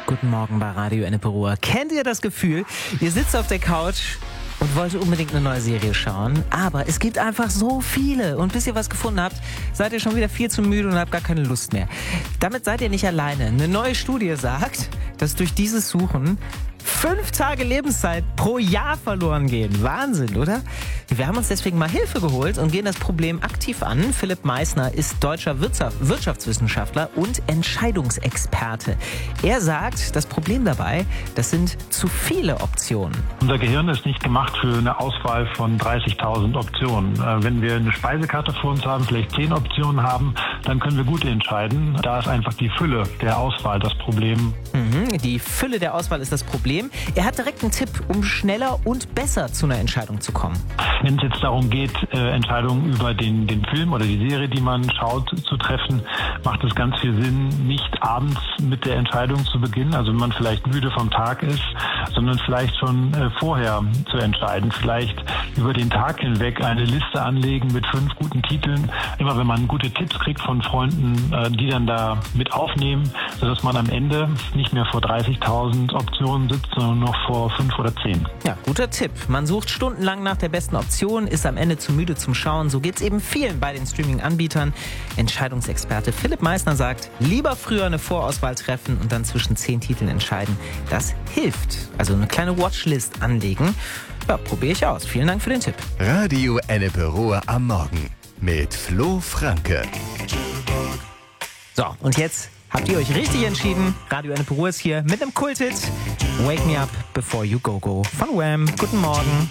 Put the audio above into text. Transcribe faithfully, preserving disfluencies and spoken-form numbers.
Guten Morgen bei Radio Ennepe Ruhr. Kennt ihr das Gefühl? Ihr sitzt auf der Couch und wollt unbedingt eine neue Serie schauen, aber es gibt einfach so viele. Und bis ihr was gefunden habt, seid ihr schon wieder viel zu müde und habt gar keine Lust mehr. Damit seid ihr nicht alleine. Eine neue Studie sagt, dass durch dieses Suchen fünf Tage Lebenszeit pro Jahr verloren gehen. Wahnsinn, oder? Wir haben uns deswegen mal Hilfe geholt und gehen das Problem aktiv an. Philipp Meissner ist deutscher Wirtschaftswissenschaftler und Entscheidungsexperte. Er sagt, das Problem dabei, das sind zu viele Optionen. Unser Gehirn ist nicht gemacht für eine Auswahl von dreißigtausend Optionen. Wenn wir eine Speisekarte vor uns haben, vielleicht zehn Optionen haben, dann können wir gut entscheiden. Da ist einfach die Fülle der Auswahl das Problem. Mhm, die Fülle der Auswahl ist das Problem. Er hat direkt einen Tipp, um schneller und besser zu einer Entscheidung zu kommen. Wenn es jetzt darum geht, äh, Entscheidungen über den, den Film oder die Serie, die man schaut, zu treffen, macht es ganz viel Sinn, nicht abends mit der Entscheidung zu beginnen, also wenn man vielleicht müde vom Tag ist, sondern vielleicht schon äh, vorher zu entscheiden. Vielleicht über den Tag hinweg eine Liste anlegen mit fünf guten Titeln. Immer wenn man gute Tipps kriegt von Freunden, äh, die dann da mit aufnehmen, sodass man am Ende nicht mehr vor dreißigtausend Optionen sitzt, sondern noch vor fünf oder zehn. Ja, guter Tipp. Man sucht stundenlang nach der besten Option, ist am Ende zu müde zum Schauen. So geht's eben vielen bei den Streaming-Anbietern. Entscheidungsexperte Philipp Meissner sagt, lieber früher eine Vorauswahl treffen und dann zwischen zehn Titeln entscheiden. Das hilft. Also eine kleine Watchlist anlegen. Ja, probiere ich aus. Vielen Dank für den Tipp. Radio Ennepe Ruhr am Morgen mit Flo Franke. So, und jetzt habt ihr euch richtig entschieden. Radio Ennepe Ruhr ist hier mit einem Kulthit. Wake Me Up Before You Go Go von Wham. Guten Morgen.